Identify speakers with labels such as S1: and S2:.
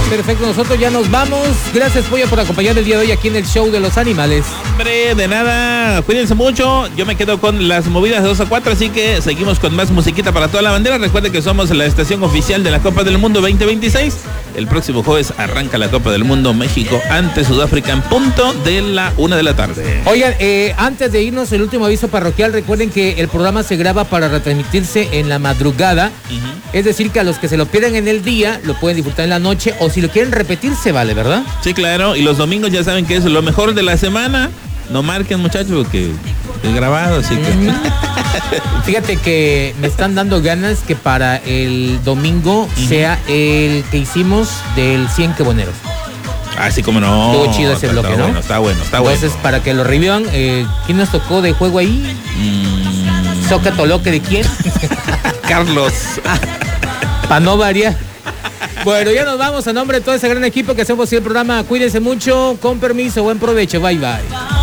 S1: Perfecto, nosotros ya nos vamos. Gracias, Pollo, por acompañar el día de hoy aquí en el Show de los Animales.
S2: Hombre, de nada, cuídense mucho. Yo me quedo con las movidas de 2 a 4, así que seguimos con más musiquita para toda la bandera. Recuerden que somos la estación oficial de la Copa del Mundo 2026. El próximo jueves arranca la Copa del Mundo México ante Sudáfrica en punto de la 1 de la tarde.
S1: Oigan, antes de irnos, el último aviso parroquial. Recuerden que el programa se graba para retransmitirse en la madrugada. Es decir, que a los que se lo pierden en el día, lo pueden disfrutar en la noche, o si lo quieren repetir, se vale, ¿verdad?
S2: Sí, claro, y los domingos ya saben que es lo mejor de la semana. No marquen, muchachos, porque es grabado, así que...
S1: Fíjate que me están dando ganas que para el domingo sea el que hicimos del 100 queboneros.
S2: Así como no.
S1: Estuvo chido ese bloque, ¿no?
S2: Está bueno.
S1: Entonces, para que lo revivan, ¿quién nos tocó de juego ahí? ¿Soca Toloque de quién?
S2: Carlos.
S1: Para no variar. Bueno, ya nos vamos a nombre de todo ese gran equipo que hacemos el programa. Cuídense mucho, con permiso, buen provecho, bye bye.